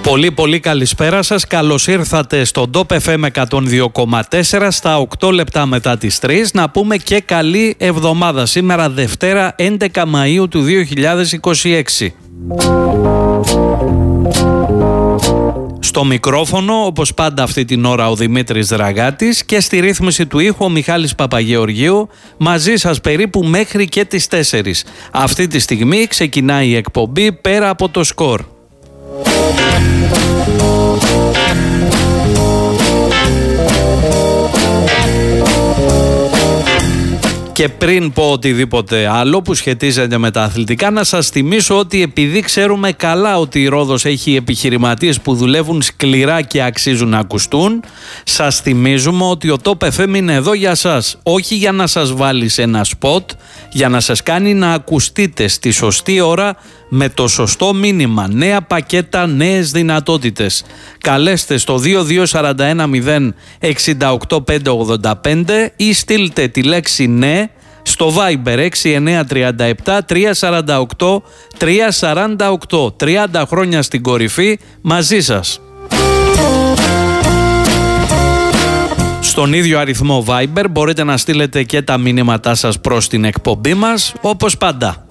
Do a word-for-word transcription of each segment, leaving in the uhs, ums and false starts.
Πολύ πολύ καλησπέρα σας. Καλώς ήρθατε στο Top εφ εμ εκατόν δύο κόμμα τέσσερα στα οκτώ λεπτά μετά τις τρεις. Να πούμε και καλή εβδομάδα. Σήμερα Δευτέρα έντεκα Μαΐου του δύο χιλιάδες είκοσι έξι. Στο μικρόφωνο, όπως πάντα αυτή την ώρα, ο Δημήτρης Δραγάτης και στη ρύθμιση του ήχου ο Μιχάλης Παπαγεωργίου, μαζί σας περίπου μέχρι και τις τέσσερις. Αυτή τη στιγμή ξεκινάει η εκπομπή Πέρα από το Σκορ. Και πριν πω οτιδήποτε άλλο που σχετίζεται με τα αθλητικά, να σας θυμίσω ότι επειδή ξέρουμε καλά ότι η Ρόδος έχει επιχειρηματίες που δουλεύουν σκληρά και αξίζουν να ακουστούν, σας θυμίζουμε ότι ο Top εφ εμ είναι εδώ για σας. Όχι για να σας βάλει σε ένα σποτ, για να σας κάνει να ακουστείτε στη σωστή ώρα με το σωστό μήνυμα. Νέα πακέτα, νέες δυνατότητες. Καλέστε στο δύο δύο τέσσερα ένα μηδέν έξι οκτώ πέντε ογδόντα πέντε ή στείλτε τη λέξη ναι στο Viber έξι εννιά τρία επτά τρία τέσσερα οκτώ τρία τέσσερα οκτώ. τριάντα χρόνια στην κορυφή μαζί σας. Στον ίδιο αριθμό Viber μπορείτε να στείλετε και τα μηνύματά σας προς την εκπομπή μας, όπως πάντα.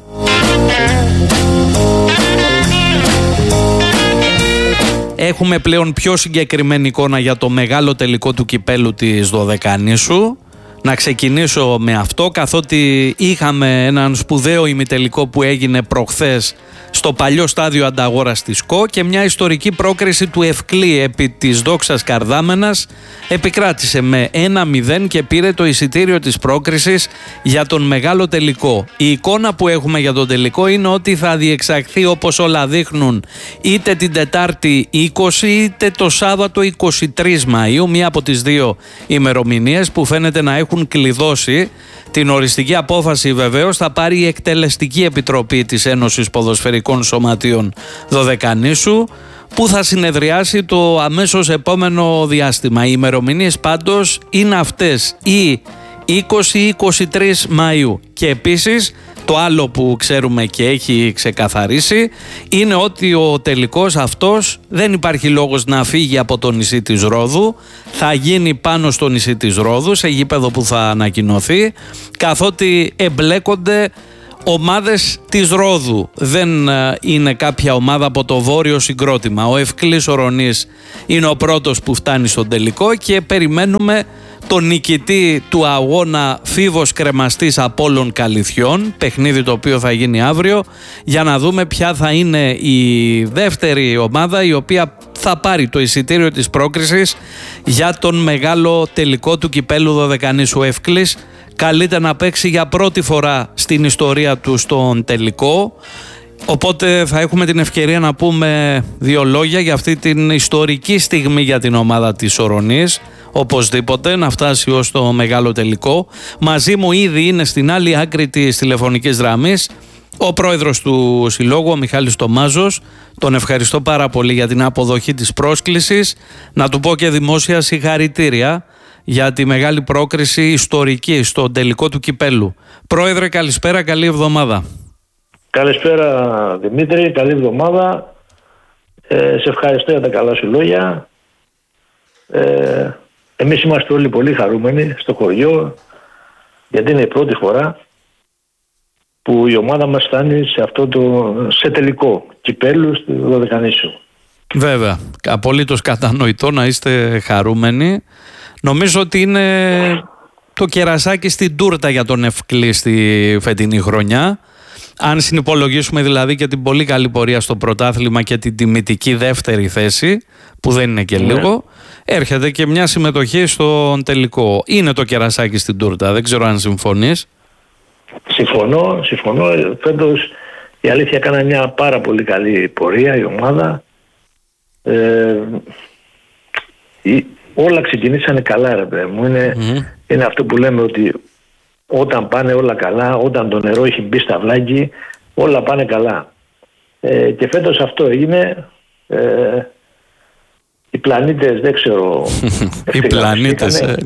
Έχουμε πλέον πιο συγκεκριμένη εικόνα για το μεγάλο τελικό του κυπέλου της Δωδεκανήσου. Να ξεκινήσω με αυτό, καθότι είχαμε έναν σπουδαίο ημιτελικό που έγινε προχθές στο παλιό στάδιο Ανταγόρας της ΚΟ και μια ιστορική πρόκριση του Ευκλή επί της Δόξας Καρδάμενας επικράτησε με ένα μηδέν και πήρε το εισιτήριο της πρόκρισης για τον μεγάλο τελικό. Η εικόνα που έχουμε για τον τελικό είναι ότι θα διεξαχθεί, όπως όλα δείχνουν, είτε την Τετάρτη είκοσι είτε το Σάββατο είκοσι τρεις Μαΐου, μία από τις δύο ημερομηνίες που φαίνεται να έχουν κλειδώσει. Την οριστική απόφαση βεβαίως θα πάρει η Εκτελεστική Επιτροπή της Ένωσης Ποδοσφαιρικών Σωματείων Δωδεκανήσου, που θα συνεδριάσει το αμέσως επόμενο διάστημα. Οι ημερομηνίες πάντως είναι αυτές, η είκοσι είκοσι τρεις Μαΐου. Και επίσης το άλλο που ξέρουμε και έχει ξεκαθαρίσει είναι ότι ο τελικός αυτός δεν υπάρχει λόγος να φύγει από το νησί της Ρόδου. Θα γίνει πάνω στο νησί της Ρόδου, σε γήπεδο που θα ανακοινωθεί, καθότι εμπλέκονται ομάδες της Ρόδου. Δεν είναι κάποια ομάδα από το βόρειο συγκρότημα. Ο Ευκλής Ορονής είναι ο πρώτος που φτάνει στον τελικό και περιμένουμε τον νικητή του αγώνα Φίβος Κρεμαστής Απόλλων Καλυθιών, παιχνίδι το οποίο θα γίνει αύριο, για να δούμε ποια θα είναι η δεύτερη ομάδα η οποία θα πάρει το εισιτήριο της πρόκρισης για τον μεγάλο τελικό του κυπέλου Δωδεκανήσου. Ευκλής καλείται να παίξει για πρώτη φορά στην ιστορία του στον τελικό, οπότε θα έχουμε την ευκαιρία να πούμε δύο λόγια για αυτή την ιστορική στιγμή για την ομάδα της Ορονής, οπωσδήποτε να φτάσει ως το μεγάλο τελικό. Μαζί μου ήδη είναι στην άλλη άκρη της τηλεφωνικής γραμμής ο πρόεδρος του Συλλόγου, ο Μιχάλης Τομάζος. Τον ευχαριστώ πάρα πολύ για την αποδοχή της πρόσκλησης. Να του πω και δημόσια συγχαρητήρια για τη μεγάλη πρόκριση ιστορική στο τελικό του κυπέλου. Πρόεδρε, καλησπέρα, καλή εβδομάδα. Καλησπέρα Δημήτρη, καλή εβδομάδα. Ε, σε ευχαριστώ για τα καλά σου λόγια. Ε, εμείς είμαστε όλοι πολύ χαρούμενοι στο χωριό, γιατί είναι η πρώτη φορά που η ομάδα μας φτάνει σε, αυτό το, σε τελικό κυπέλου στη Δωδεκανήσου. Βέβαια, απολύτως κατανοητό να είστε χαρούμενοι. Νομίζω ότι είναι το κερασάκι στην τούρτα για τον Ευκλή στη φετινή χρονιά. Αν συνυπολογίσουμε δηλαδή και την πολύ καλή πορεία στο πρωτάθλημα και την τιμητική δεύτερη θέση, που δεν είναι και λίγο, ναι, έρχεται και μια συμμετοχή στον τελικό. Είναι το κερασάκι στην τούρτα, δεν ξέρω αν συμφωνείς. Συμφωνώ, συμφωνώ. Φέτος η αλήθεια έκανε μια πάρα πολύ καλή πορεία η ομάδα. Ε, η, όλα ξεκινήσανε καλά, ρε παιδί μου. Είναι, mm. είναι αυτό που λέμε ότι όταν πάνε όλα καλά, όταν το νερό έχει μπει στα βλάκι, όλα πάνε καλά. Ε, και φέτος αυτό έγινε. Ε, οι πλανήτες δεν ξέρω. Οι πλανήτες. Ε.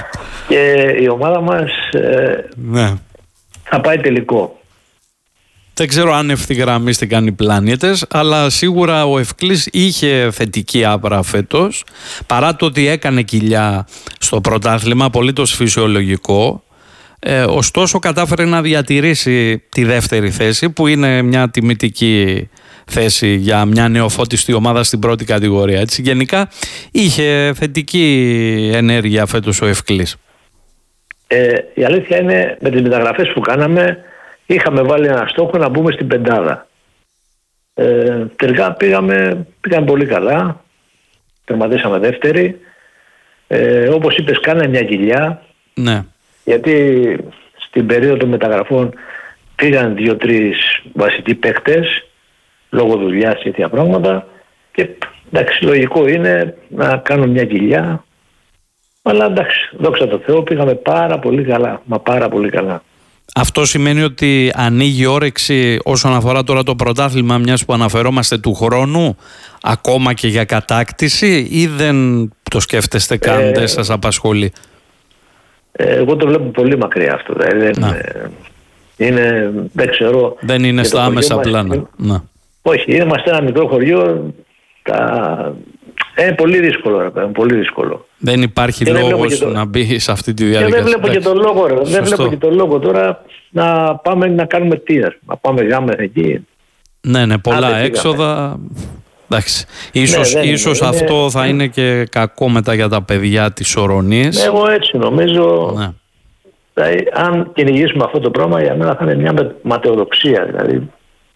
Και η ομάδα μας ε, ναι. θα πάει τελικό. Δεν ξέρω αν ευθυγραμμίστηκαν οι πλανήτες, αλλά σίγουρα ο Ευκλής είχε θετική άπρα φέτος, παρά το ότι έκανε κοιλιά στο πρωτάθλημα, απολύτως φυσιολογικό. Ε, ωστόσο κατάφερε να διατηρήσει τη δεύτερη θέση, που είναι μια τιμητική θέση για μια νεοφώτιστη ομάδα στην πρώτη κατηγορία. Έτσι, γενικά είχε θετική ενέργεια φέτος ο Ευκλής. Ε, η αλήθεια είναι, με τις μεταγραφές που κάναμε είχαμε βάλει ένα στόχο να μπούμε στην πεντάδα. Ε, τελικά πήγαμε, πήγαμε πολύ καλά, τερματίσαμε δεύτερη. Ε, όπως είπες, κάναμε μια κοιλιά. Ναι. Γιατί στην περίοδο των μεταγραφών πήγαν δύο-τρεις βασικοί παίκτες λόγω δουλειάς και τέτοια πράγματα, και εντάξει, λογικό είναι να κάνω μια κοιλιά, αλλά εντάξει, δόξα τω Θεώ, πήγαμε πάρα πολύ καλά, μα πάρα πολύ καλά. Αυτό σημαίνει ότι ανοίγει όρεξη όσον αφορά τώρα το πρωτάθλημα, μιας που αναφερόμαστε, του χρόνου, ακόμα και για κατάκτηση, ή δεν το σκέφτεστε καν, ε, δεν σας απασχολεί? Εγώ το βλέπω πολύ μακριά αυτό. Δηλαδή δεν, είναι, δεν ξέρω. Δεν είναι στα άμεσα πλάνα. Είναι, όχι, είμαστε ένα μικρό χωριό. Τα, είναι πολύ δύσκολο, ρε, πολύ δύσκολο. Δεν υπάρχει λόγος το, να μπει σε αυτή τη διαδικασία. Και δεν βλέπω και τον λόγο, ρε, δεν βλέπω και τον λόγο τώρα να πάμε να κάνουμε τι, να πάμε γάμες εκεί. Ναι, ναι, πολλά Άντε, έξοδα. Εντάξει. Ίσως, ναι, ίσως είναι, αυτό είναι, θα είναι και κακό μετά για τα παιδιά της Ορωνής. Εγώ έτσι νομίζω. Ναι. Δηλαδή, αν κυνηγήσουμε αυτό το πράγμα, για μένα θα είναι μια ματαιοδοξία. Δηλαδή.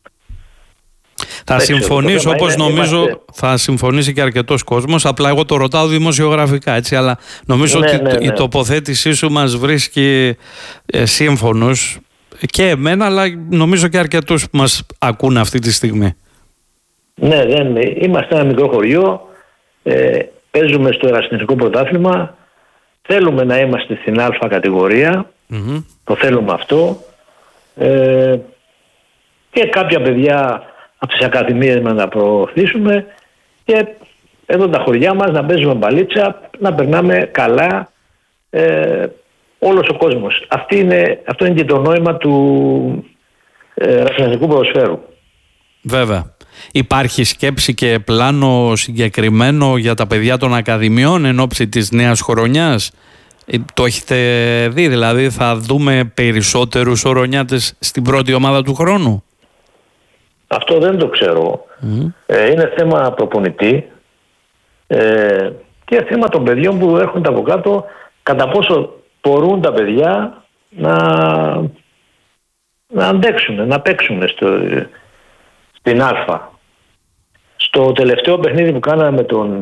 Θα συμφωνήσω, όπως είναι, νομίζω είμαστε... θα συμφωνήσει και αρκετός κόσμος. Απλά εγώ το ρωτάω δημοσιογραφικά, έτσι, αλλά νομίζω ναι, ότι ναι, ναι. η τοποθέτησή σου μας βρίσκει ε, σύμφωνος και εμένα, αλλά νομίζω και αρκετούς που μας ακούν αυτή τη στιγμή. Ναι, δεν, είμαστε ένα μικρό χωριό, ε, παίζουμε στο ερασιτεχνικό πρωτάθλημα, θέλουμε να είμαστε στην Α κατηγορία, mm-hmm. το θέλουμε αυτό, ε, και κάποια παιδιά από τις ακαδημίες να τα προωθήσουμε, και εδώ τα χωριά μας να παίζουμε μπαλίτσα, να περνάμε καλά, ε, όλος ο κόσμος. Αυτή είναι, αυτό είναι και το νόημα του ερασιτεχνικού ποδοσφαίρου. Βέβαια. Υπάρχει σκέψη και πλάνο συγκεκριμένο για τα παιδιά των ακαδημιών εν ώψη της νέας χρονιάς? Το έχετε δει, δηλαδή θα δούμε περισσότερους ορονιάτες στην πρώτη ομάδα του χρόνου? Αυτό δεν το ξέρω. Mm. Ε, είναι θέμα προπονητή ε, και θέμα των παιδιών που έρχονται από κάτω, κατά πόσο μπορούν τα παιδιά να, να αντέξουν, να παίξουν στο, στην Α. Στο τελευταίο παιχνίδι που κάναμε με τον,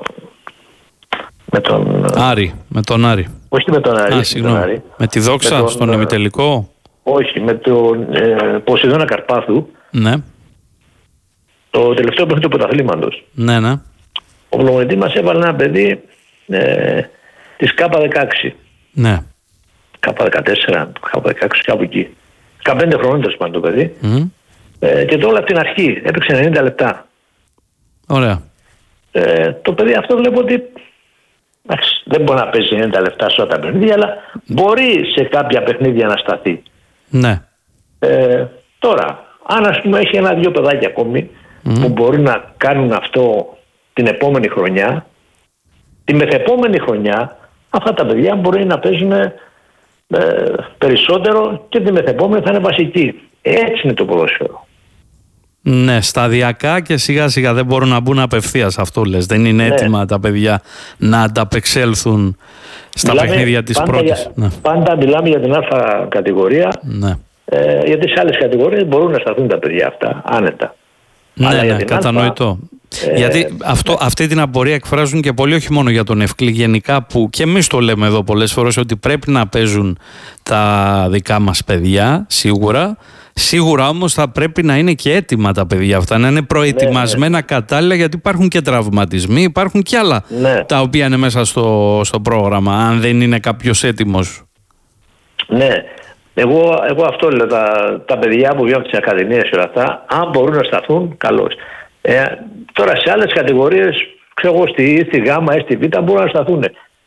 με τον Άρη, με τον Άρη. Όχι με τον Άρη. Α, με, τον Άρη. με τη Δόξα, με τον, στον ημιτελικό. Όχι, με τον ε, Ποσειδώνα Καρπάθου. Ναι. Το τελευταίο παιχνίδι του πρωταθλήματος. Ναι, ναι. Ο προπονητής μας έβαλε ένα παιδί ε, της Κ δεκαέξι. Ναι. Κ δεκατέσσερα, Κ δεκαέξι, κάπου εκεί. δεκαπέντε χρονών τέλος πάντων το παιδί. Mm. Ε, και το όλα από την αρχή. Έπαιξε ενενήντα λεπτά. Ωραία. Ε, το παιδί αυτό βλέπω ότι άξι, δεν μπορεί να παίζει ενενήντα λεπτά σε όλα τα παιχνίδια, αλλά μπορεί σε κάποια παιχνίδια να σταθεί. Ναι. Ε, τώρα, αν ας πούμε έχει ένα-δυο παιδάκια ακόμη mm. που μπορεί να κάνουν αυτό την επόμενη χρονιά, τη μεθεπόμενη χρονιά αυτά τα παιδιά μπορεί να παίζουν ε, περισσότερο και τη μεθεπόμενη θα είναι βασική. Έτσι είναι το ποδόσφαιρο. Ναι, σταδιακά και σιγά σιγά, δεν μπορούν να μπουν απευθείας, αυτό λες. Δεν είναι έτοιμα ναι. τα παιδιά να ανταπεξέλθουν στα μιλάμε, παιχνίδια της πάντα πρώτης. Για, ναι. Πάντα μιλάμε για την Α κατηγορία, ναι. ε, γιατί σε άλλες κατηγορίες μπορούν να σταθούν τα παιδιά αυτά άνετα. Ναι, αλλά ναι, κατανοητό. Ε, Γιατί αυτό, αυτή την απορία εκφράζουν και πολλοί, όχι μόνο για τον Ευκλή, γενικά, που και εμείς το λέμε εδώ πολλές φορές, ότι πρέπει να παίζουν τα δικά μας παιδιά, σίγουρα. Σίγουρα όμως θα πρέπει να είναι και έτοιμα τα παιδιά αυτά, να είναι προετοιμασμένα ναι, ναι. κατάλληλα, γιατί υπάρχουν και τραυματισμοί, υπάρχουν και άλλα ναι. τα οποία είναι μέσα στο, στο πρόγραμμα, αν δεν είναι κάποιος έτοιμος. Ναι. Εγώ, εγώ αυτό λέω, τα, τα παιδιά που βγαίνουν από τις ακαδημίες και όλα αυτά, αν μπορούν να σταθούν, καλώς. Ε, τώρα σε άλλες κατηγορίες, ξέρω εγώ, στη, στη Γ ή στη Β μπορούν να σταθούν.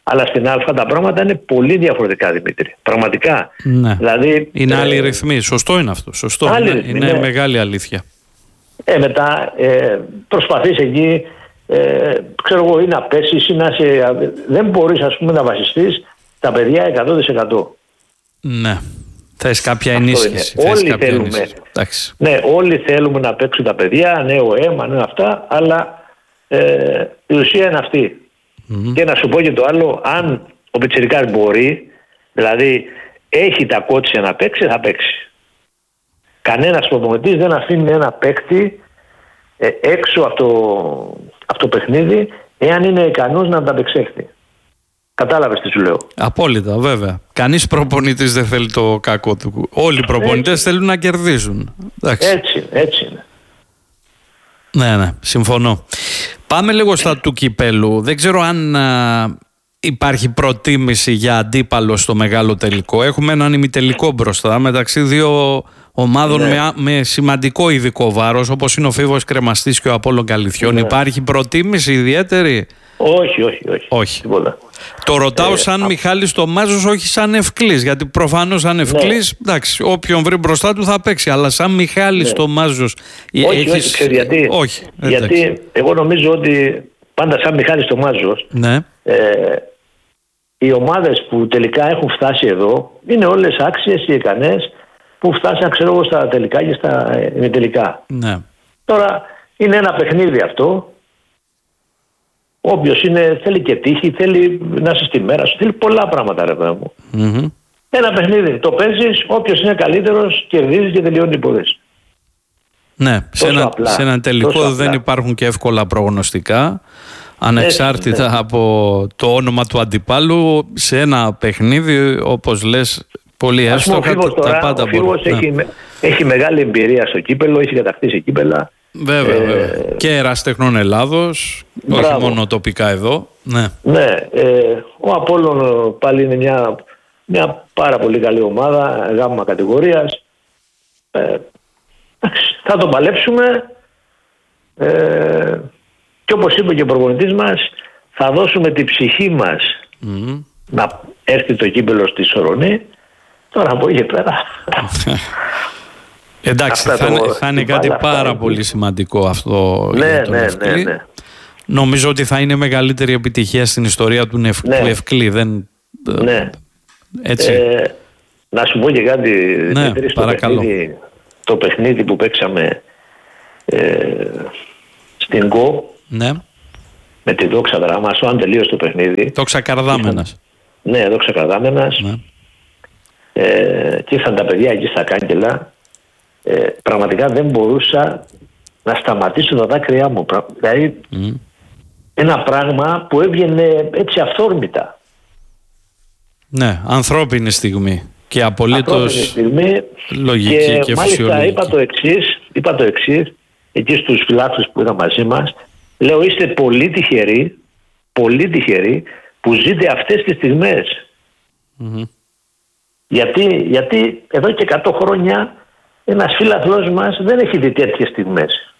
Αλλά στην Α τα πράγματα είναι πολύ διαφορετικά, Δημήτρη. Πραγματικά. Ναι. Δηλαδή, είναι ε, άλλοι ρυθμοί. Σωστό είναι αυτό. Σωστό. Άλλοι Είναι, ρυθμοί, είναι ναι. μεγάλη αλήθεια. Ε, μετά ε, προσπαθείς εκεί, ε, ξέρω εγώ, ή να πέσεις ή να σε... Δεν μπορείς, ας πούμε, να βασιστείς τα παιδιά εκατό τοις εκατό. Ναι. Θες κάποια Αυτό ενίσχυση. είναι. Θες Όλοι κάποια θέλουμε. ενίσχυση. Εντάξει. Ναι, όλοι θέλουμε να παίξουν τα παιδιά, νέο αίμα, νέο αυτά, αλλά ε, η ουσία είναι αυτή. Mm-hmm. Και να σου πω και το άλλο, αν ο πιτσιρικάς μπορεί, δηλαδή έχει τα κότσια να παίξει, θα παίξει. Κανένας προπονητής δεν αφήνει ένα παίκτη ε, έξω από το, από το παιχνίδι, εάν είναι ικανός να ανταπεξέλθει. Κατάλαβες τι σου λέω. Απόλυτα, βέβαια. Κανείς προπονητής δεν θέλει το κακό του. Όλοι οι προπονητές έτσι θέλουν να κερδίζουν. Εντάξει. Έτσι, έτσι είναι. Ναι, ναι, συμφωνώ. Πάμε λίγο στα του κυπέλου. Δεν ξέρω αν α, υπάρχει προτίμηση για αντίπαλο στο μεγάλο τελικό. Έχουμε έναν ημιτελικό μπροστά μεταξύ δύο ομάδων ναι. με, με σημαντικό ειδικό βάρος, όπως είναι ο Φίβος Κρεμαστής και ο Απόλλων Καλυθιών. Ναι. Υπάρχει προτίμηση ιδιαίτερη? Όχι, όχι, όχι. όχι. Τίποτα. Το ρωτάω ε, σαν α... Μιχάλης Τομάζος, όχι σαν Ευκλής. Γιατί προφανώς σαν Ευκλής, ναι. εντάξει, όποιον βρει μπροστά του θα παίξει. Αλλά σαν Μιχάλης ναι. Τομάζος. Όχι, έχεις... όχι, ξέρει γιατί. όχι, γιατί εγώ νομίζω ότι πάντα σαν Μιχάλης Τομάζος, ναι. ε, οι ομάδες που τελικά έχουν φτάσει εδώ είναι όλες άξιες και ικανές που φτάσαν, ξέρω εγώ, στα τελικά και στα ημιτελικά. Ναι. Τώρα είναι ένα παιχνίδι αυτό. Όποιος είναι, θέλει και τύχη, θέλει να είσαι στη μέρα σου, θέλει πολλά πράγματα, ρε παιδί μου. Mm-hmm. Ένα παιχνίδι, το παίζεις, όποιος είναι καλύτερος κερδίζει και τελειώνει η υπόθεση. Ναι, σε ένα, σε ένα τελικό δεν υπάρχουν και εύκολα προγνωστικά. Ανεξάρτητα Έτσι, ναι. από το όνομα του αντιπάλου, σε ένα παιχνίδι, όπως λες, πολύ εύστοχα, τα, τώρα, τα πάντα μπορούν. Ο Φίβος έχει, ναι. έχει μεγάλη εμπειρία στο κύπελο, έχει κατακτήσει κύπελα. Βέβαια, ε, βέβαια. Και ερασιτεχνών Ελλάδος, όχι μόνο τοπικά εδώ. Ναι, ναι ε, ο Απόλλων πάλι είναι μια, μια πάρα πολύ καλή ομάδα, γάμμα κατηγορίας. Ε, θα τον παλέψουμε ε, και όπως είπε και ο προπονητής μας, θα δώσουμε τη ψυχή μας mm. να έρθει το κύπελο στη Σορονή. Τώρα από εκεί πέρα... Εντάξει, θα, είναι, θα είναι κάτι πάρα είναι. πολύ σημαντικό αυτό. Ναι, για τον ναι, Ευκλή. ναι, ναι. Νομίζω ότι θα είναι μεγαλύτερη επιτυχία στην ιστορία του, Νευ... ναι. του Ευκλή. Δεν... Ναι. Έτσι. Ε, να σου πω και κάτι. Ναι, το, παιχνίδι, το παιχνίδι που παίξαμε ε, στην ΓΟ ναι. με τη Δόξα Δράμα, στο αν τελείωσε το παιχνίδι. Δόξα Καρδάμενας. Ναι, Δόξα Καρδάμενας. Ναι. Ε, και ήρθαν τα παιδιά εκεί στα κάγκελα. Ε, πραγματικά δεν μπορούσα να σταματήσω τα δάκρυά μου. Δηλαδή mm. ένα πράγμα που έβγαινε έτσι αυθόρμητα. Ναι, ανθρώπινη στιγμή και απολύτως στιγμή, λογική και, και φυσιολογική. Μάλιστα είπα το εξής, είπα το εξής εκεί στους φιλάθλους που ήταν μαζί μας. Λέω, είστε πολύ τυχεροί, πολύ τυχεροί που ζείτε αυτές τις στιγμές. Mm-hmm. Γιατί, γιατί εδώ και εκατό χρόνια ένας φίλαθλος μας δεν έχει δει τέτοιες στιγμές.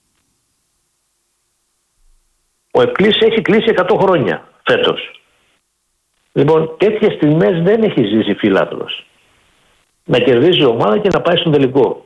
Ο Ευκλής έχει κλείσει εκατό χρόνια φέτος. Λοιπόν, τέτοιες στιγμές δεν έχει ζήσει φίλαθλος. Να κερδίζει η ομάδα και να πάει στον τελικό.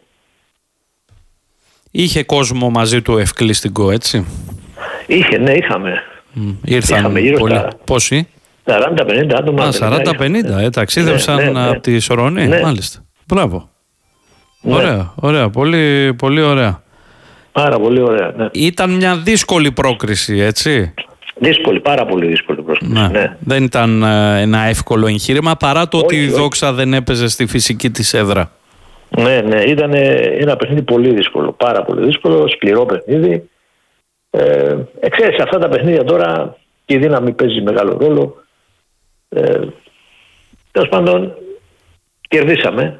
Είχε κόσμο μαζί του Ευκλή στην ΚΟ, έτσι? Είχε, ναι, είχαμε. Mm, ήρθαν είχαμε γύρω πολύ. Στα... Πόσοι? σαράντα πενήντα άτομα. Α, σαράντα πενήντα, ε, ταξίδευσαν ναι, ναι, ναι. από τη Σορονή, ναι. μάλιστα. Μπράβο. Ναι. Ωραία, ωραία, πολύ, πολύ ωραία. Πάρα πολύ ωραία, ναι. Ήταν μια δύσκολη πρόκριση, έτσι? Δύσκολη, πάρα πολύ δύσκολη πρόκριση, ναι. ναι. Δεν ήταν ε, ένα εύκολο εγχείρημα, παρά το όχι, ότι η Δόξα όχι. δεν έπαιζε στη φυσική της έδρα. Ναι, ναι, ήταν ένα παιχνίδι πολύ δύσκολο, πάρα πολύ δύσκολο, σκληρό παιχνίδι. Ε, ε, ξέρεις, αυτά τα παιχνίδια τώρα και η δύναμη παίζει μεγάλο ρόλο. Ε, τέλος πάντων, κερδίσαμε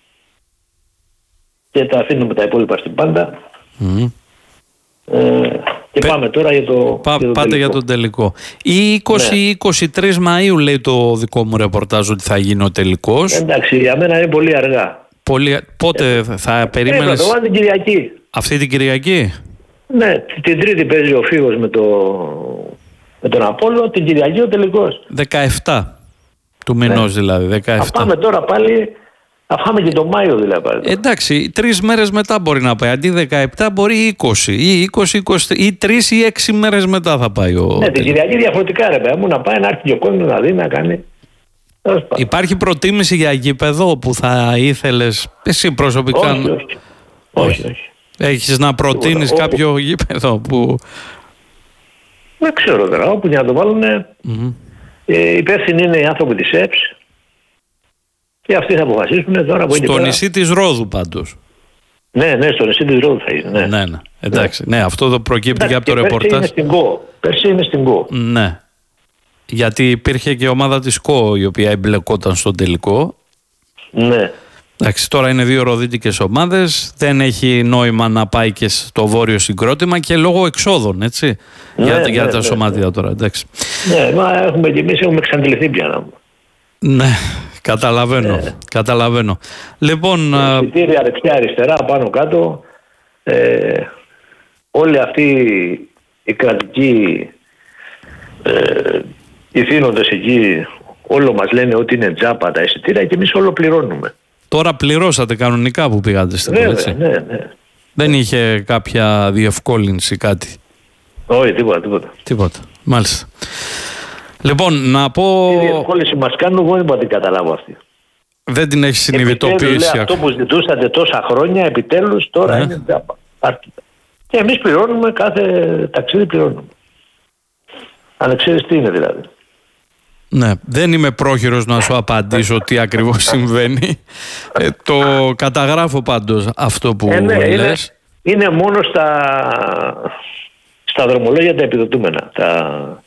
και τα αφήνουμε τα υπόλοιπα στην πάντα. Mm. Ε, και Πε... πάμε τώρα για το, Πά, για το πάτε τελικό. για τον τελικό. Η είκοσι είκοσι τρεις Μαΐου λέει το δικό μου ρεπορτάζ ότι θα γίνει ο τελικός. Εντάξει, για μένα είναι πολύ αργά. Πολύ... Πότε ε, θα ε, περίμενες? Ε, την Κυριακή. Αυτή την Κυριακή? Ναι, την Τρίτη παίζει ο Φίβος με το, με τον Απόλλω την Κυριακή ο τελικός. δεκαεπτά του μηνός, ναι. Δηλαδή. δεκαεπτά. Θα πάμε τώρα πάλι, θα φάμε και τον Μάιο δηλαδή. Εντάξει, τρεις μέρες μετά μπορεί να πάει. Αντί δεκαεπτά μπορεί είκοσι ή είκοσι, είκοσι ή τρεις ή έξι μέρες μετά θα πάει ο. Ναι, την Κυριακή διαφορετικά ρε παιδί μου, να πάει να έρθει και ο κόσμος να δει, να κάνει. Υπάρχει προτίμηση για γήπεδο που θα ήθελες εσύ προσωπικά? Όχι, όχι. όχι, όχι. Έχεις να προτείνεις Σίγουρα. κάποιο όπου... γήπεδο που... Δεν ξέρω τώρα, όπου για να το βάλουν mm-hmm. ε, υπεύθυνοι είναι οι άνθρωποι της ΕΠΣ και αυτοί θα αποφασίσουν τώρα που είναι. Στο νησί της Ρόδου πάντως. Ναι, ναι, στο νησί της Ρόδου θα είναι. Ναι, ναι, ναι. Εντάξει, ναι. ναι, αυτό το προκύπτει και από το ρεπορτάζ. Πέρσι είναι στην ΚΟ. Πέρσι είναι στην ΚΟ. Ναι. Γιατί υπήρχε και ομάδα της ΚΟ η οποία εμπλεκόταν στον τελικό. Ναι. Εντάξει, τώρα είναι δύο ροδίτικες ομάδες, δεν έχει νόημα να πάει και στο βόρειο συγκρότημα και λόγω εξόδων, έτσι, ναι, για, ναι, για τα ναι, σωμάτια ναι. τώρα, εντάξει. Ναι, μα έχουμε και εμείς έχουμε εξαντληθεί πια. Ναι, καταλαβαίνω, ναι. καταλαβαίνω. Λοιπόν... Εισιτήρια δεξιά-αριστερά, πάνω-κάτω, ε, όλοι αυτοί οι κρατικοί ε, οι θύνοντες εκεί, όλο μας λένε ότι είναι τζάπα τα εισιτήρια και εμείς όλο πληρώνουμε. Τώρα πληρώσατε κανονικά που πήγατε στην ναι, έτσι. Ναι, ναι. Δεν είχε κάποια διευκόλυνση, κάτι? Όχι, τίποτα, τίποτα. Τίποτα, μάλιστα. Λοιπόν, να πω... Τι διευκόλυνση μας κάνουν, εγώ δεν την καταλάβω αυτή. Δεν την έχει συνειδητοποιήσει. Επιτέλους, λέει, αυτό που ζητούσατε τόσα χρόνια, επιτέλους τώρα ναι. είναι τζάπα. Και εμείς πληρώνουμε, κάθε ταξίδι πληρώνουμε. Αν ξέρεις τι είναι δηλαδή. Ναι, δεν είμαι πρόχειρος να σου απαντήσω τι ακριβώς συμβαίνει. Ε, το καταγράφω πάντως αυτό που ε, ναι, λες. Είναι, είναι μόνο στα, στα δρομολόγια τα επιδοτούμενα. Τα,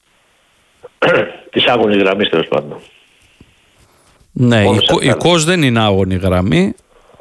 της άγωνης γραμμής τέλος πάντων. Ναι, η, η ΚΟΣ δεν είναι άγωνη γραμμή.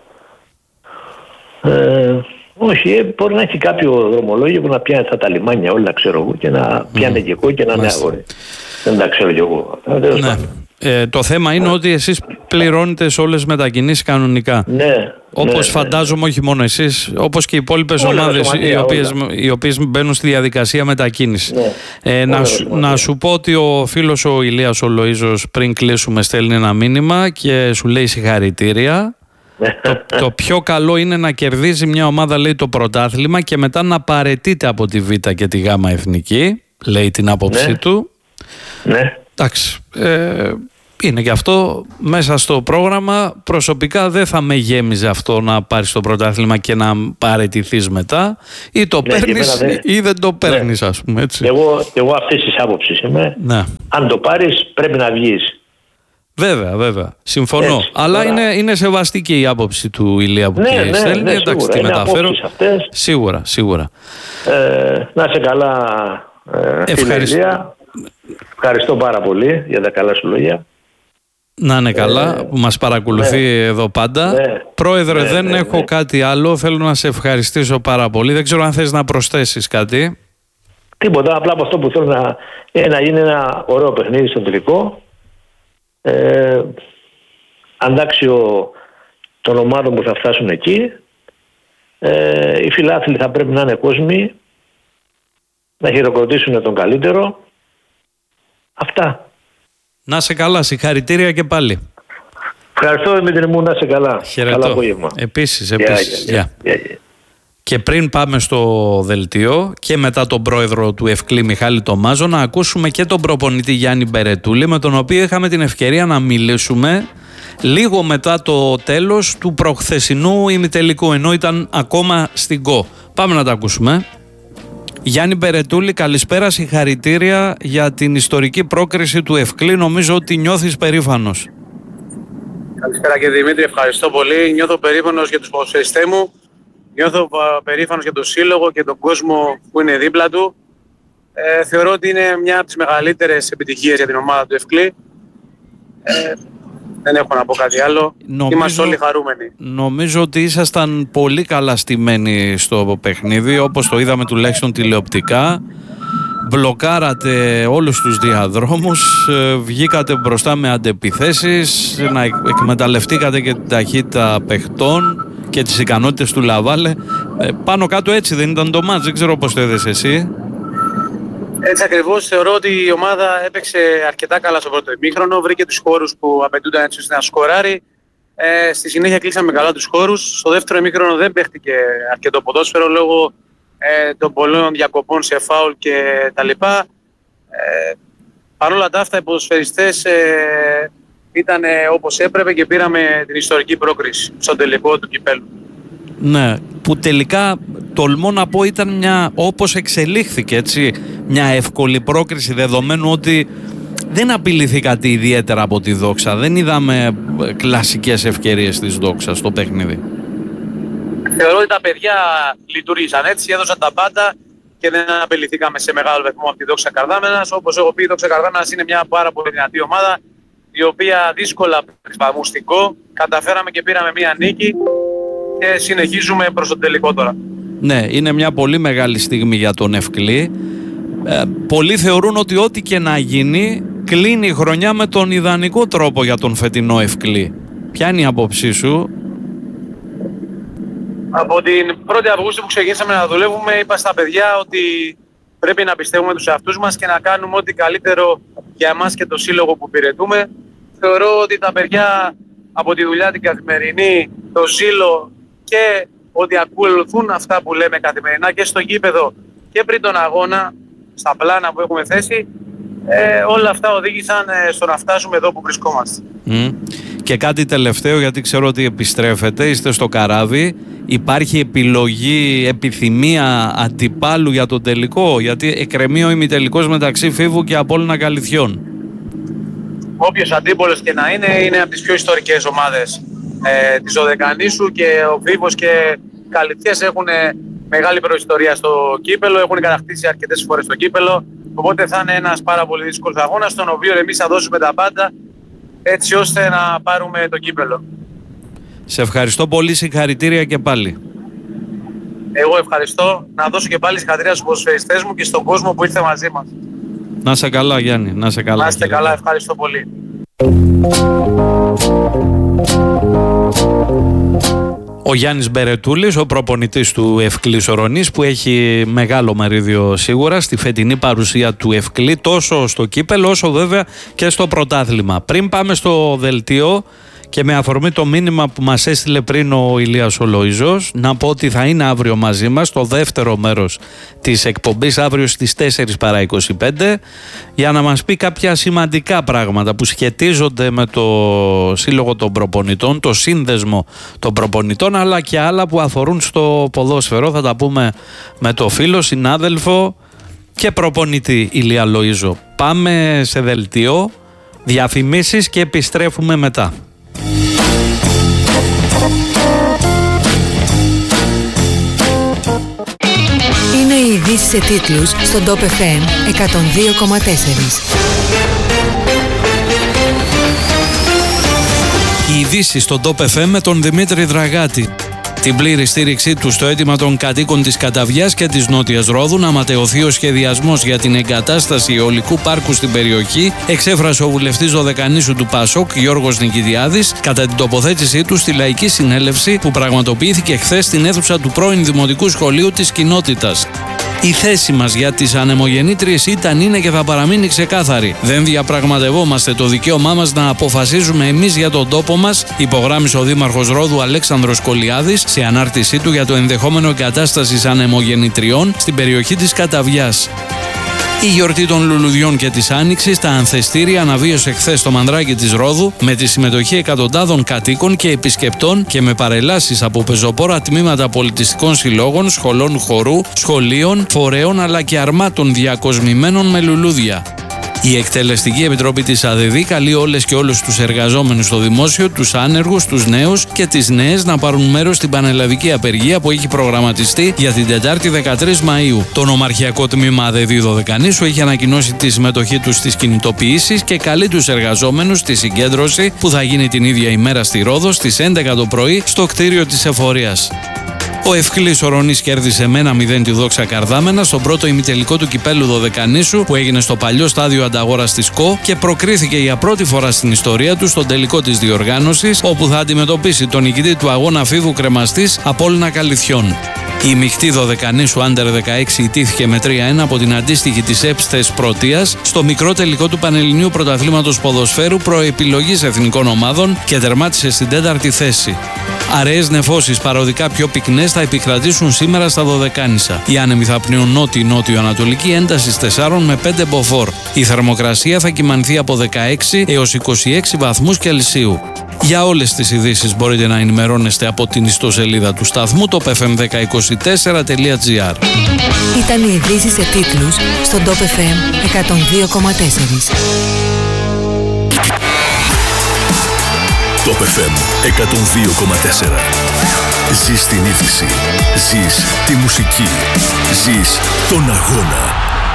Ε, όχι, ε, μπορεί να έχει κάποιο δρομολόγιο που να πιάνει τα λιμάνια όλα, ξέρω εγώ, και να πιάνει mm. και εγώ και να είναι άγωνη. Δεν τα ξέρω κι εγώ. Ναι. Ε, το θέμα είναι ναι. ότι εσείς πληρώνετε σε όλες τις μετακινήσεις κανονικά. Ναι. Όπως ναι, φαντάζομαι, ναι. όχι μόνο εσείς, όπως και οι υπόλοιπες ομάδες οι οποίες, οι οποίες μπαίνουν στη διαδικασία μετακίνησης. Ναι. Ε, να, σου, να σου πω ότι ο φίλος ο Ηλίας ο Λοΐζος πριν κλείσουμε στέλνει ένα μήνυμα και σου λέει συγχαρητήρια. το, το πιο καλό είναι να κερδίζει μια ομάδα, λέει, το πρωτάθλημα και μετά να παραιτείται από τη Β και τη Γ εθνική, λέει την άποψή ναι. του. Ναι. Εντάξει, ε, είναι και αυτό μέσα στο πρόγραμμα. Προσωπικά δεν θα με γέμιζε αυτό να πάρεις το πρωτάθλημα και να παραιτηθείς μετά, ή το ναι, παίρνεις δεν... ή δεν το παίρνεις, ναι. ας πούμε, έτσι. Εγώ, εγώ αυτής της άποψης είμαι. Ναι. Αν το πάρεις πρέπει να βγεις. Βέβαια, βέβαια. Συμφωνώ. Έτσι, αλλά τώρα... είναι, είναι σεβαστική η άποψη του Ηλία που ναι, και ναι, στέλνει. ναι, Εντάξει, σίγουρα. τη μεταφέρω. Αυτές. Σίγουρα, σίγουρα. Ε, να είσαι καλά, ε, Ευχαριστώ. Ηλία. Ευχαριστώ πάρα πολύ για τα καλά σου λόγια. Να είναι καλά ε, που μας παρακολουθεί ναι, εδώ πάντα. Ναι, Πρόεδρε, ναι, δεν ναι, έχω ναι. κάτι άλλο. Θέλω να σε ευχαριστήσω πάρα πολύ. Δεν ξέρω αν θες να προσθέσεις κάτι. Τίποτα. Απλά από αυτό που θέλω να, να γίνει ένα ωραίο παιχνίδι στο τελικό. Ε, αντάξιο των ομάδων που θα φτάσουν εκεί. Ε, οι φιλάθλοι θα πρέπει να είναι κόσμοι, να χειροκροτήσουν τον καλύτερο. Αυτά. Να σε καλά, συγχαρητήρια και πάλι. Ευχαριστώ, Δημήτρη μου, να σε καλά. Χαιρετώ. Καλά απόγευμα. Επίσης, επίσης. Yeah, yeah, yeah, yeah. Και πριν πάμε στο δελτίο και μετά τον πρόεδρο του Ευκλή Μιχάλη Τομάζο, να ακούσουμε και τον προπονητή Γιάννη Μπερετούλη, με τον οποίο είχαμε την ευκαιρία να μιλήσουμε λίγο μετά το τέλος του προχθεσινού ημιτελικού, ενώ ήταν ακόμα στην ΚΟ. Πάμε να τα ακούσουμε. Γιάννη Μπερετούλη, καλησπέρα, συγχαρητήρια για την ιστορική πρόκριση του Ευκλή. Νομίζω ότι νιώθεις περήφανος. Καλησπέρα και Δημήτρη, ευχαριστώ πολύ. Νιώθω περήφανος για τους ποδοσφαιριστές μου. Νιώθω περήφανος για τον σύλλογο και τον κόσμο που είναι δίπλα του. Ε, θεωρώ ότι είναι μια από τις μεγαλύτερες επιτυχίες για την ομάδα του Ευκλή. Ε, δεν έχω να πω κάτι άλλο. Νομίζω, είμαστε όλοι χαρούμενοι. Νομίζω ότι ήσασταν πολύ καλά στημένοι στο παιχνίδι, όπως το είδαμε τουλάχιστον τηλεοπτικά. Μπλοκάρατε όλους τους διαδρόμους, βγήκατε μπροστά με αντεπιθέσεις, να εκμεταλλευτήκατε και την ταχύτητα παιχτών και τις ικανότητες του Λαβάλε. Ε, πάνω κάτω έτσι δεν ήταν το μάτς, δεν ξέρω πώς το είδες εσύ. Έτσι ακριβώς, θεωρώ ότι η ομάδα έπαιξε αρκετά καλά στο πρώτο ημίχρονο, βρήκε τους χώρους που απαιτούνταν έτσι ώστε να σκοράρει. Ε, στη συνέχεια κλείσαμε καλά τους χώρους. Στο δεύτερο ημίχρονο δεν παίχτηκε αρκετό ποδόσφαιρο λόγω ε, των πολλών διακοπών σε φάουλ και τα λοιπά. Ε, Παρ' όλα τα αυτά οι ποδοσφαιριστές ε, ήταν όπως έπρεπε και πήραμε την ιστορική πρόκριση στον τελικό του κυπέλλου. Ναι, που τελικά τολμώ να πω ήταν μια, όπως εξελίχθηκε έτσι, μια εύκολη πρόκριση, δεδομένου ότι δεν απειληθήκατε ιδιαίτερα από τη Δόξα. Δεν είδαμε κλασικές ευκαιρίες της Δόξα στο παιχνίδι. Θεωρώ ότι τα παιδιά λειτουργήσαν έτσι, έδωσαν τα πάντα και δεν απειληθήκαμε σε μεγάλο βαθμό από τη Δόξα Καρδάμενας. Όπως έχω πει, η Δόξα Καρδάμενας είναι μια πάρα πολύ δυνατή ομάδα, η οποία δύσκολα πρισπαγμουστικό, καταφέραμε και πήραμε μια νίκη και συνεχίζουμε προς το τελικό τώρα. Ναι, είναι μια πολύ μεγάλη στιγμή για τον Ευκλή. Ε, πολλοί θεωρούν ότι ό,τι και να γίνει, κλείνει η χρονιά με τον ιδανικό τρόπο για τον φετινό Ευκλή. Ποια είναι η άποψή σου? Από την πρώτη Αυγούστου που ξεκίνησαμε να δουλεύουμε, είπα στα παιδιά ότι πρέπει να πιστεύουμε τους εαυτούς μας και να κάνουμε ό,τι καλύτερο για εμάς και το σύλλογο που υπηρετούμε. Θεωρώ ότι τα παιδιά από τη δουλειά την καθημερινή, το ζήλο και ότι ακολουθούν αυτά που λέμε καθημερινά και στο γήπεδο και πριν τον αγώνα, στα πλάνα που έχουμε θέσει, ε, όλα αυτά οδήγησαν ε, στο να φτάσουμε εδώ που βρισκόμαστε. Mm. Και κάτι τελευταίο, γιατί ξέρω ότι επιστρέφετε, είστε στο καράβι. Υπάρχει επιλογή, επιθυμία αντιπάλου για το τελικό? Γιατί εκκρεμεί ο ημιτελικός μεταξύ Φίβου και Απόλλωνα Καλιθιών. Όποιος αντίπολος και να είναι, είναι από τις πιο ιστορικές ομάδες ε, της Δωδεκανήσου και ο Φίβος και Καλιθιές έχουν μεγάλη προϊστορία στο κύπελο, έχουν κατακτήσει αρκετές φορές το κύπελο, οπότε θα είναι ένας πάρα πολύ δύσκολος αγώνας, στον οποίο εμείς θα δώσουμε τα πάντα έτσι ώστε να πάρουμε το κύπελο. Σε ευχαριστώ πολύ, συγχαρητήρια και πάλι. Εγώ ευχαριστώ, να δώσω και πάλι συγχαρητήρια στους ποδοσφαιριστές μου και στον κόσμο που ήρθε μαζί μας. Να σε καλά, Γιάννη, να σε καλά. Να είστε καλά, ευχαριστώ πολύ. Ο Γιάννης Μπερετούλης, ο προπονητής του Ευκλή Σορονής, που έχει μεγάλο μερίδιο σίγουρα στη φετινή παρουσία του Ευκλή, τόσο στο κύπελο όσο βέβαια και στο πρωτάθλημα. Πριν πάμε στο δελτίο και με αφορμή το μήνυμα που μας έστειλε πριν ο Ηλίας ο Λοΐζος, να πω ότι θα είναι αύριο μαζί μας το δεύτερο μέρος της εκπομπής, αύριο στις τέσσερις παρά είκοσι πέντε, για να μας πει κάποια σημαντικά πράγματα που σχετίζονται με το Σύλλογο των Προπονητών, το σύνδεσμο των προπονητών, αλλά και άλλα που αφορούν στο ποδόσφαιρο. Θα τα πούμε με το φίλο, συνάδελφο και προπονητή Ηλία Λοΐζο. Πάμε σε δελτίο, διαφημίσεις και επιστρέφουμε μετά. Είναι οι ειδήσεις σε τίτλους στον Top εφ εμ εκατόν δύο κόμμα τέσσερα. Οι ειδήσεις στον Top εφ εμ με τον Δημήτρη Δραγάτη. Την πλήρη στήριξή του στο αίτημα των κατοίκων της Καταβιάς και της Νότιας Ρόδου να ματαιωθεί ο σχεδιασμός για την εγκατάσταση αιωλικού πάρκου στην περιοχή, εξέφρασε ο βουλευτής Δωδεκανήσου του ΠΑΣΟΚ Γιώργος Νικητιάδης κατά την τοποθέτησή του στη λαϊκή συνέλευση που πραγματοποιήθηκε χθες στην αίθουσα του πρώην Δημοτικού Σχολείου της κοινότητας. Η θέση μας για τις ανεμογεννήτριες ήταν, είναι και θα παραμείνει ξεκάθαρη. Δεν διαπραγματευόμαστε το δικαίωμά μας να αποφασίζουμε εμείς για τον τόπο μας, υπογράμμισε ο Δήμαρχος Ρόδου Αλέξανδρος Κολιάδης σε ανάρτησή του για το ενδεχόμενο εγκατάστασης ανεμογεννητριών στην περιοχή της Καταβιάς. Η γιορτή των λουλουδιών και της Άνοιξης στα Ανθεστήρια αναβίωσε χθες στο Μανδράκι της Ρόδου με τη συμμετοχή εκατοντάδων κατοίκων και επισκεπτών και με παρελάσεις από πεζοπόρα τμήματα πολιτιστικών συλλόγων, σχολών χορού, σχολείων, φορέων αλλά και αρμάτων διακοσμημένων με λουλούδια. Η Εκτελεστική Επιτροπή της ΑΔΕΔΗ καλεί όλες και όλους τους εργαζόμενους στο δημόσιο, τους άνεργους, τους νέους και τις νέες να πάρουν μέρος στην πανελλαδική απεργία που έχει προγραμματιστεί για την Τετάρτη δεκατρείς Μαΐου. Το Νομαρχιακό Τμήμα ΑΔΕΔΗ Δωδεκανήσου έχει ανακοινώσει τη συμμετοχή τους στις κινητοποιήσεις και καλεί τους εργαζόμενους στη συγκέντρωση που θα γίνει την ίδια ημέρα στη Ρόδο στις έντεκα το πρωί στο κτίριο της Εφορίας. Ο Ευκλής Ορονής κέρδισε με ένα μηδέν τη Δόξα Καρδάμενα στον πρώτο ημιτελικό του κυπέλου Δωδεκανήσου που έγινε στο παλιό στάδιο Ανταγόρας της ΚΟ και προκρίθηκε για πρώτη φορά στην ιστορία του στον τελικό της διοργάνωσης, όπου θα αντιμετωπίσει τον νικητή του αγώνα Φίβου Κρεμαστής Απόλλωνα Καλιθιών. Η μεικτή Δωδεκανήσου Άντερ δεκαέξι ιτήθηκε με τρία ένα από την αντίστοιχη της ΕΠΣ Πρωτείας στο μικρό τελικό του Πανελληνίου Πρωταθλήματος Ποδοσφαίρου προεπιλογής εθνικών ομάδων και τερμάτισε στην τέταρτη θέση. Αραιές νεφώσεις παροδικά πιο πυκνές θα επικρατήσουν σήμερα στα Δωδεκάνησα. Οι άνεμοι θα πνέουν νότιο-νότιο-ανατολική ένταση τεσσάρων με πέντε μποφόρ. Η θερμοκρασία θα κυμανθεί από δεκαέξι έως είκοσι έξι βαθμούς Κελσίου. Για όλες τις ειδήσεις μπορείτε να ενημερώνεστε από την ιστοσελίδα του σταθμού το πι εφ εμ δέκα είκοσι τέσσερα τελεία τζι άρ. Ήταν οι ειδήσεις σε τίτλους στον Top εφ εμ εκατόν δύο κόμμα τέσσερα. Top εφ εμ εκατόν δύο κόμμα τέσσερα. Ζεις την είδηση. Ζεις τη μουσική. Ζεις τον αγώνα.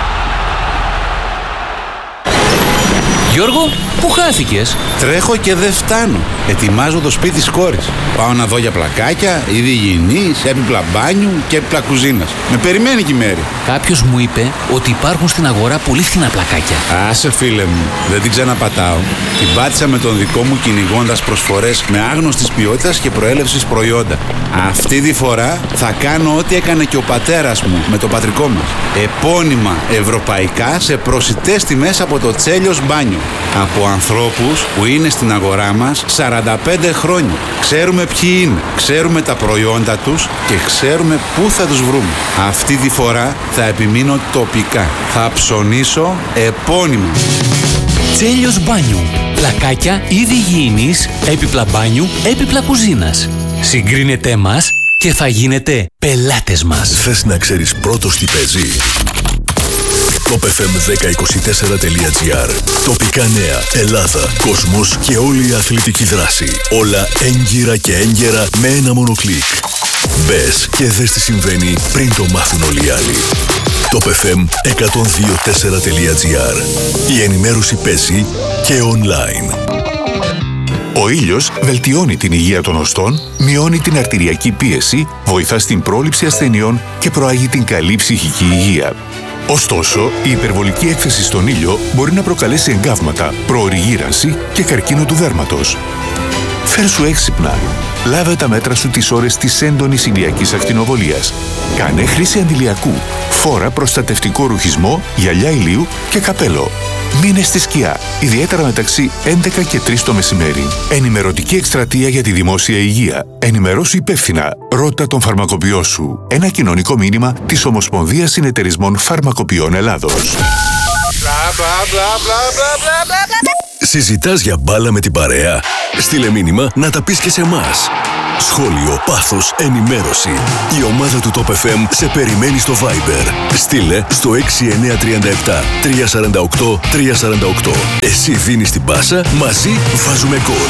Γιώργο, πού χάθηκες? Τρέχω και δεν φτάνω. Ετοιμάζω το σπίτι της κόρης. Πάω να δω για πλακάκια, είδη υγιεινής, έπιπλα μπάνιου και έπιπλα κουζίνας. Με περιμένει και η Μέρη. Κάποιος μου είπε ότι υπάρχουν στην αγορά πολύ φθηνά πλακάκια. Άσε φίλε μου, δεν την ξαναπατάω. Την πάτησα με τον δικό μου κυνηγώντας προσφορές με άγνωστης ποιότητας και προέλευσης προϊόντα. Αυτή τη φορά θα κάνω ό,τι έκανε και ο πατέρας μου με το πατρικό μας. Επώνυμα ευρωπαϊκά σε προσιτές τιμές από το Τσέλιος Μπάνιο. Από ανθρώπους που είναι στην αγορά μας σαράντα πέντε χρόνια. Ξέρουμε ποιοι είναι, ξέρουμε τα προϊόντα τους και ξέρουμε πού θα τους βρούμε. Αυτή τη φορά θα επιμείνω τοπικά. Θα ψωνίσω επώνυμα. Τσέλιος Μπάνιου. Πλακάκια είδη υγιεινής, έπιπλα μπάνιου, έπιπλα κουζίνας. Συγκρίνετε μας και θα γίνετε πελάτες μας. Θες να ξέρεις πρώτος τι παίζει? Top εφ εμ δέκα είκοσι τέσσερα τελεία τζι άρ. Τοπικά νέα, Ελλάδα, κόσμος και όλη η αθλητική δράση. Όλα έγκυρα και έγκαιρα με ένα μόνο κλικ. Μπες και δες τι συμβαίνει πριν το μάθουν όλοι οι άλλοι. Top εφ εμ εκατόν δύο κόμμα τέσσερα τελεία τζι άρ. Η ενημέρωση παίζει και online. Ο ήλιος βελτιώνει την υγεία των οστών, μειώνει την αρτηριακή πίεση, βοηθά στην πρόληψη ασθενειών και προάγει την καλή ψυχική υγεία. Ωστόσο, η υπερβολική έκθεση στον ήλιο μπορεί να προκαλέσει εγκάβματα, προωρή γύρανση και καρκίνο του δέρματος. Φέρσου έξυπνα. Λάβε τα μέτρα σου τις ώρες της έντονης ηλιακής ακτινοβολίας. Κάνε χρήση αντιλιακού. Φόρα προστατευτικό ρουχισμό, γυαλιά ηλίου και καπέλο. Μείνε στη σκιά, ιδιαίτερα μεταξύ έντεκα και τρεις το μεσημέρι. Ενημερωτική εκστρατεία για τη δημόσια υγεία. Ενημερώσου υπεύθυνα. Ρώτα τον φαρμακοποιό σου. Ένα κοινωνικό μήνυμα της Ομοσπονδίας Συνεταιρισμών Φαρμακοποιών Ελλάδος. Συζητάς για μπάλα με την παρέα? Στείλε μήνυμα να τα πεις και σε εμάς. Σχόλιο, πάθος, ενημέρωση. Η ομάδα του Top εφ εμ σε περιμένει στο Viber. Στείλε στο έξι εννιά τρία επτά τρία τέσσερα οκτώ τρία τέσσερα οκτώ. Εσύ δίνεις την πάσα, μαζί βάζουμε γκολ.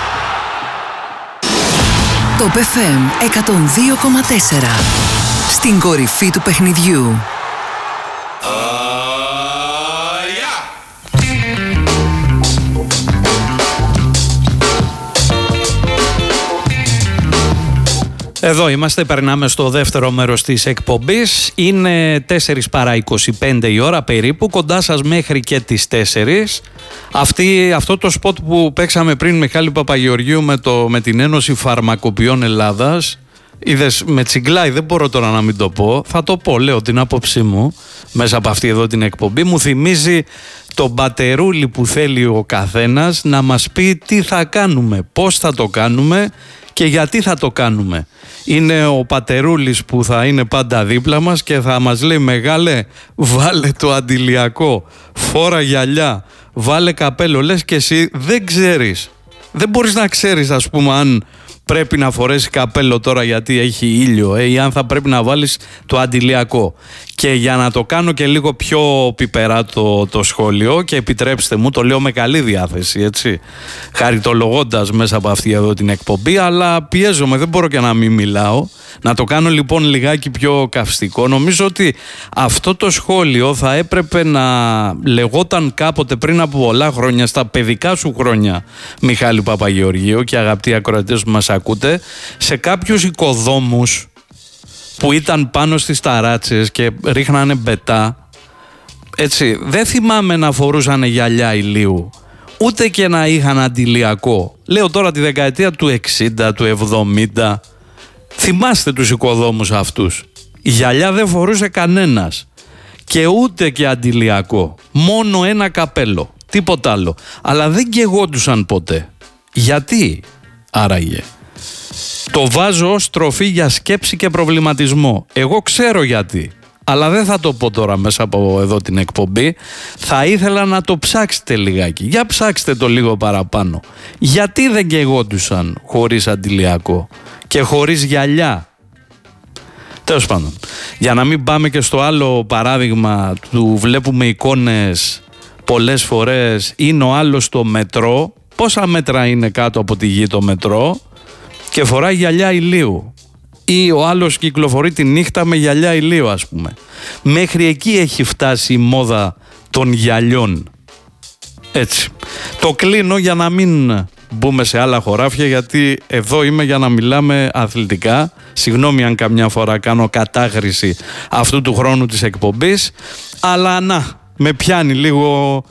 Top εφ εμ εκατόν δύο κόμμα τέσσερα. Στην κορυφή του παιχνιδιού. Εδώ είμαστε, περνάμε στο δεύτερο μέρος της εκπομπής. Είναι τέσσερις παρά είκοσι πέντε η ώρα περίπου, κοντά σας μέχρι και τις τέσσερις. Αυτή, αυτό το σποτ που παίξαμε πριν, Μιχάλη Παπαγεωργίου, με, το, με την Ένωση Φαρμακοποιών Ελλάδας, είδες, με τσιγκλάει, δεν μπορώ τώρα να μην το πω. Θα το πω, λέω την άποψή μου μέσα από αυτή εδώ την εκπομπή. Μου θυμίζει το μπατερούλι που θέλει ο καθένας να μας πει τι θα κάνουμε, πώς θα το κάνουμε και γιατί θα το κάνουμε. Είναι ο πατερούλης που θα είναι πάντα δίπλα μας και θα μας λέει: μεγάλε, βάλε το αντιλιακό, φόρα γυαλιά, βάλε καπέλο. Λες και εσύ δεν ξέρεις, δεν μπορείς να ξέρεις, ας πούμε, αν πρέπει να φορέσει καπέλο τώρα γιατί έχει ήλιο, ε, ή αν θα πρέπει να βάλεις το αντιλιακό. Και για να το κάνω και λίγο πιο πιπερά το, το σχόλιο, και επιτρέψτε μου, το λέω με καλή διάθεση, έτσι, χαριτολογώντας μέσα από αυτή εδώ την εκπομπή, αλλά πιέζομαι, δεν μπορώ και να μην μιλάω. Να το κάνω λοιπόν λιγάκι πιο καυστικό. Νομίζω ότι αυτό το σχόλιο θα έπρεπε να λεγόταν κάποτε πριν από πολλά χρόνια, στα παιδικά σου χρόνια, Μιχάλη Παπαγεωργίου και αγαπητοί ακροατές που μας ακούτε, σε κάποιους οικοδόμους που ήταν πάνω στις ταράτσες και ρίχνανε μπετά, έτσι, δεν θυμάμαι να φορούσαν γυαλιά ηλίου, ούτε και να είχαν αντιλιακό. Λέω τώρα τη δεκαετία του εξήντα, του εβδομήντα. Θυμάστε τους οικοδόμους αυτούς. Γυαλιά δεν φορούσε κανένας. Και ούτε και αντιλιακό. Μόνο ένα καπέλο. Τίποτα άλλο. Αλλά δεν καιγόντουσαν ποτέ. Γιατί άραγε? Το βάζω ως τροφή για σκέψη και προβληματισμό. Εγώ ξέρω γιατί. Αλλά δεν θα το πω τώρα μέσα από εδώ την εκπομπή. Θα ήθελα να το ψάξετε λιγάκι. Για ψάξτε το λίγο παραπάνω. Γιατί δεν καιγόντουσαν χωρίς αντιλιακό και χωρίς γυαλιά? Τέλος πάντων, για να μην πάμε και στο άλλο παράδειγμα του βλέπουμε εικόνες πολλές φορές, είναι ο άλλος στο μετρό. Πόσα μέτρα είναι κάτω από τη γη το μετρό και φοράει γυαλιά ηλίου? Ή ο άλλος κυκλοφορεί τη νύχτα με γυαλιά ηλίου, ας πούμε. Μέχρι εκεί έχει φτάσει η μόδα των γυαλιών. Έτσι. Το κλείνω για να μην μπούμε σε άλλα χωράφια, γιατί εδώ είμαι για να μιλάμε αθλητικά. Συγγνώμη αν καμιά φορά κάνω κατάχρηση αυτού του χρόνου της εκπομπής, αλλά να, με πιάνει λίγο...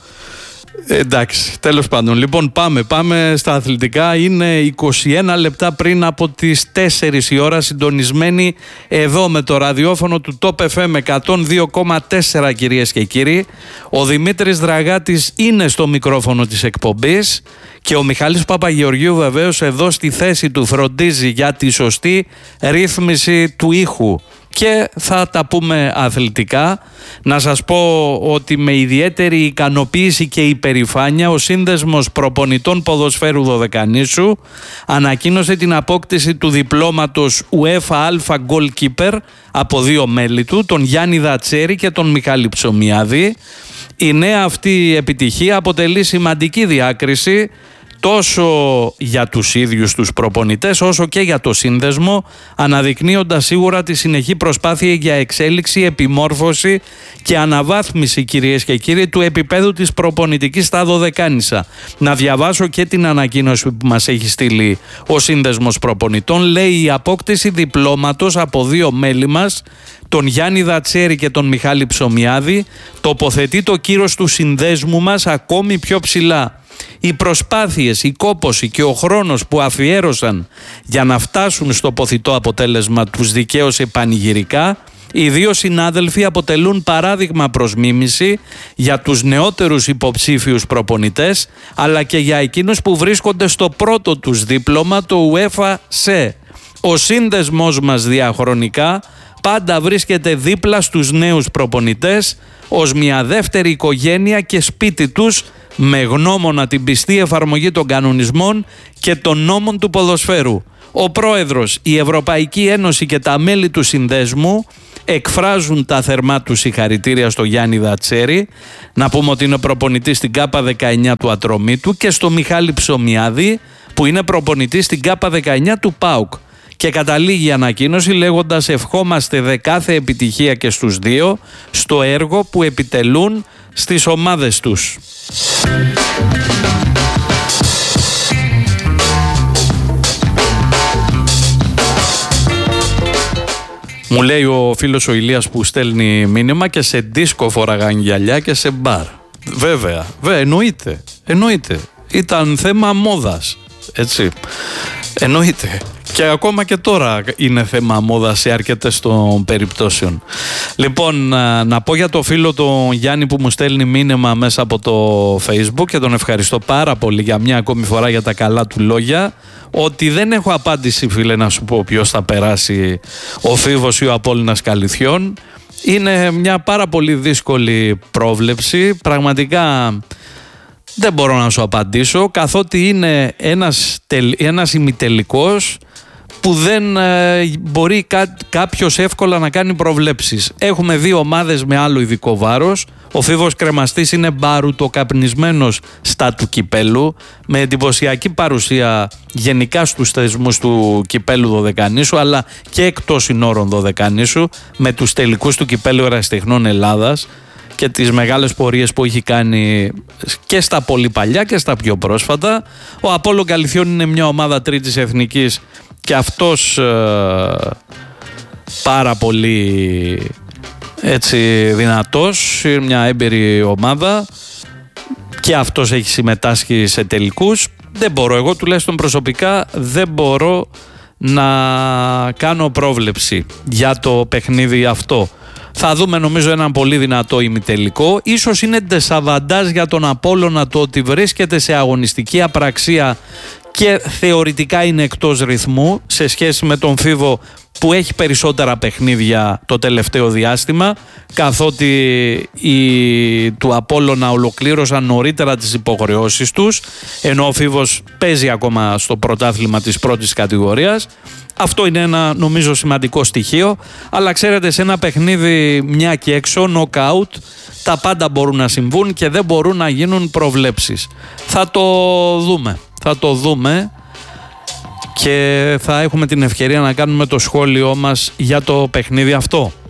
Εντάξει, τέλος πάντων. Λοιπόν, πάμε, πάμε στα αθλητικά. Είναι είκοσι ένα λεπτά πριν από τις τέσσερις η ώρα, συντονισμένοι εδώ με το ραδιόφωνο του Top εφ εμ εκατόν δύο κόμμα τέσσερα, κυρίες και κύριοι. Ο Δημήτρης Δραγάτης είναι στο μικρόφωνο της εκπομπής και ο Μιχάλης Παπαγεωργίου βεβαίως εδώ στη θέση του φροντίζει για τη σωστή ρύθμιση του ήχου. Και θα τα πούμε αθλητικά. Να σας πω ότι με ιδιαίτερη ικανοποίηση και υπερηφάνεια ο Σύνδεσμος Προπονητών Ποδοσφαίρου Δωδεκανήσου ανακοίνωσε την απόκτηση του διπλώματος UEFA Alpha Goalkeeper από δύο μέλη του, τον Γιάννη Δατσέρη και τον Μιχάλη Ψωμιάδη. Η νέα αυτή επιτυχία αποτελεί σημαντική διάκριση τόσο για τους ίδιους τους προπονητές όσο και για το σύνδεσμο, αναδεικνύοντας σίγουρα τη συνεχή προσπάθεια για εξέλιξη, επιμόρφωση και αναβάθμιση, κυρίες και κύριοι, του επίπεδου της προπονητικής στα Δωδεκάνησα. Να διαβάσω και την ανακοίνωση που μας έχει στείλει ο Σύνδεσμος Προπονητών. Λέει: η απόκτηση διπλώματος από δύο μέλη μας, τον Γιάννη Δατσέρη και τον Μιχάλη Ψωμιάδη, τοποθετεί το κύρος του συνδέσμου μας ακόμη πιο ψηλά. Οι προσπάθειες, η κόπωση και ο χρόνος που αφιέρωσαν για να φτάσουν στο ποθητό αποτέλεσμα τους δικαίωσε πανηγυρικά. Οι δύο συνάδελφοι αποτελούν παράδειγμα προς μίμηση για τους νεότερους υποψήφιους προπονητές, αλλά και για εκείνους που βρίσκονται στο πρώτο τους δίπλωμα, το UEFA σε. Ο σύνδεσμός μας διαχρονικά πάντα βρίσκεται δίπλα στους νέους προπονητές ως μια δεύτερη οικογένεια και σπίτι τους, με γνώμονα την πιστή εφαρμογή των κανονισμών και των νόμων του ποδοσφαίρου. Ο Πρόεδρος, η Ευρωπαϊκή Ένωση και τα μέλη του συνδέσμου εκφράζουν τα θερμά του συγχαρητήρια στο Γιάννη Δατσέρη, να πούμε ότι είναι προπονητής στην ΚΑΠΑ δεκαεννιά του Ατρομήτου, και στο Μιχάλη Ψωμιάδη που είναι προπονητής στην ΚΑΠΑ δεκαεννιά του ΠΑΟΚ. Και καταλήγει η ανακοίνωση λέγοντας: ευχόμαστε δεκάθε επιτυχία και στους δύο στο έργο που επιτελούν στις ομάδες τους. Μου λέει ο φίλος ο Ηλίας που στέλνει μήνυμα, και σε δίσκο φοράγαν γυαλιά και σε μπαρ. Βέβαια, βέβαια, εννοείται, εννοείται. Ήταν θέμα μόδας, έτσι. Εννοείται. Και ακόμα και τώρα είναι θέμα μόδα σε αρκετές των περιπτώσεων. Λοιπόν, να πω για το φίλο τον Γιάννη που μου στέλνει μήνυμα μέσα από το Facebook, και τον ευχαριστώ πάρα πολύ για μια ακόμη φορά για τα καλά του λόγια, ότι δεν έχω απάντηση, φίλε, να σου πω ποιος θα περάσει, ο Φίβος ή ο Απόλλωνας Καλυθιών. Είναι μια πάρα πολύ δύσκολη πρόβλεψη. Πραγματικά δεν μπορώ να σου απαντήσω, καθότι είναι ένας, ένας ημιτελικός που δεν ε, μπορεί κά, κάποιος εύκολα να κάνει προβλέψεις. Έχουμε δύο ομάδες με άλλο ειδικό βάρος. Ο Φίβος Κρεμαστής είναι μπαρουτοκαπνισμένος στα του κυπέλου, με εντυπωσιακή παρουσία γενικά στους θεσμούς του κυπέλου Δωδεκανήσου, αλλά και εκτός συνόρων Δωδεκανήσου, με τους τελικούς του κυπέλου Ερασιτεχνών Ελλάδας και τις μεγάλες πορείες που έχει κάνει και στα πολύ παλιά και στα πιο πρόσφατα. Ο Απόλλων Καλυθιών είναι μια ομάδα τρίτης εθνικής και αυτός ε, πάρα πολύ έτσι δυνατός, είναι μια έμπειρη ομάδα και αυτός έχει συμμετάσχει σε τελικούς. Δεν μπορώ, εγώ τουλάχιστον προσωπικά δεν μπορώ να κάνω πρόβλεψη για το παιχνίδι αυτό. Θα δούμε νομίζω έναν πολύ δυνατό ημιτελικό. Ίσως είναι ντεσαβαντάζ για τον Απόλλωνα το ότι βρίσκεται σε αγωνιστική απραξία και θεωρητικά είναι εκτός ρυθμού σε σχέση με τον Φίβο που έχει περισσότερα παιχνίδια το τελευταίο διάστημα, καθότι οι του Απόλλωνα ολοκλήρωσαν νωρίτερα τις υποχρεώσεις τους, ενώ ο Φίβος παίζει ακόμα στο πρωτάθλημα της πρώτης κατηγορίας. Αυτό είναι ένα νομίζω σημαντικό στοιχείο, αλλά ξέρετε, σε ένα παιχνίδι μια και έξω, knockout, τα πάντα μπορούν να συμβούν και δεν μπορούν να γίνουν προβλέψεις. Θα το δούμε, θα το δούμε και θα έχουμε την ευκαιρία να κάνουμε το σχόλιο μας για το παιχνίδι αυτό.